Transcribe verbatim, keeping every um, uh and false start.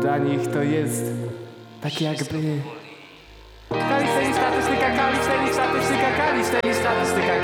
Dla nich to jest tak jakby... Kalistenik, statystyka, kalistenik, statystyka, kalistenik, statystyka,